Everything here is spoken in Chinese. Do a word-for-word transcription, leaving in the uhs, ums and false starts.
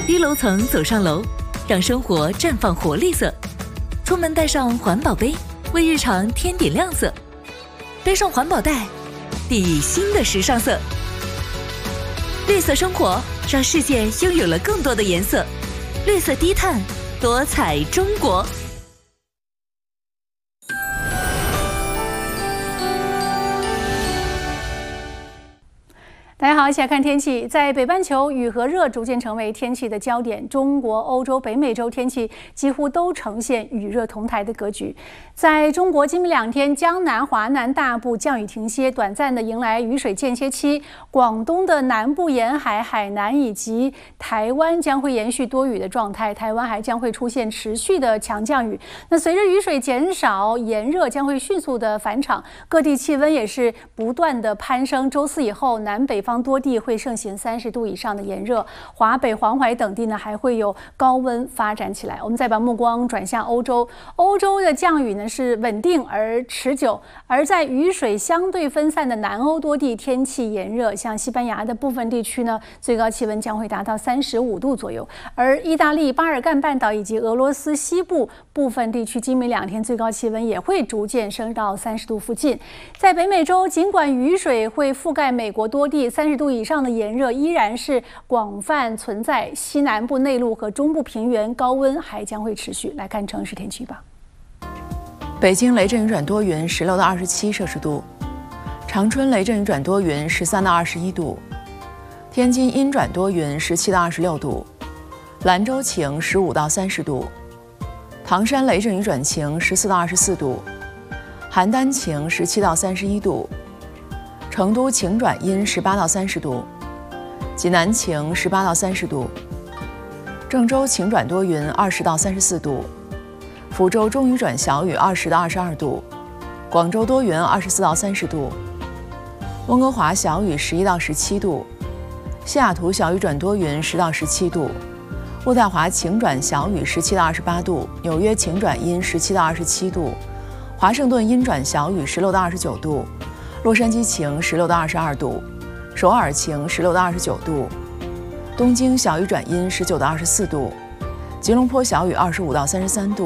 低楼层走上楼，让生活绽放活力色。出门带上环保杯，为日常添点亮色。背上环保袋，砥砺新的时尚色。绿色生活，让世界拥有了更多的颜色。绿色低碳，多彩中国。 大家好，一起来看天气。在北半球，雨和热逐渐成为天气的焦点。中国、欧洲、北美洲天气几乎都呈现雨热同台的格局。在中国，今明两天，江南、华南大部降雨停歇，短暂的迎来雨水间歇期。广东的南部沿海、海南以及台湾将会延续多雨的状态，台湾还将会出现持续的强降雨。那随着雨水减少，炎热将会迅速的返场，各地气温也是不断的攀升。周四以后，南北方多地会盛行三十度以上的炎热，华北、黄淮等地呢还会有高温发展起来。我们再把目光转向欧洲，欧洲的降雨呢是稳定而持久，而在雨水相对分散的南欧多地天气炎热，像西班牙的部分地区呢，最高气温将会达到三十五度左右，而意大利、巴尔干半岛以及俄罗斯西部部分地区今明两天最高气温也会逐渐升到三十度附近。在北美洲，尽管雨水会覆盖美国多地，三十度以上的炎热依然是广泛存在，西南部内陆和中部平原高温还将会持续。来看城市天气吧。 北京雷阵雨转多云，十六到二十七摄氏度；长春雷阵雨转多云，十三到二十一度；天津阴转多云，十七到二十六度；兰州晴，十五到三十度；唐山雷阵雨转晴，十四到二十四度；邯郸晴，十七到三十一度；成都晴转阴，十八到三十度；济南晴，十八到三十度；郑州晴转多云，二十到三十四度；福州中雨转小雨，二十到二十二度；广州多云，二十四到三十度；温哥华小雨，十一到十七度；西雅图小雨转多云，十到十七度；渥太华晴转小雨，十七到二十八度；纽约晴转阴，十七到二十七度；华盛顿阴转小雨，十六到二十九度；洛杉矶晴，十六到二十二度；首尔晴，十六到二十九度；东京小雨转阴，十九到二十四度；吉隆坡小雨，二十五到三十三度。